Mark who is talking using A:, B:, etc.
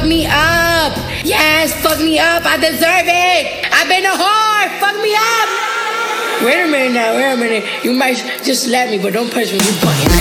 A: me up. Yes, fuck me up. I deserve it. I've been a whore. Fuck me up. Wait a minute now. You might just slap me, but don't punch me. You fucking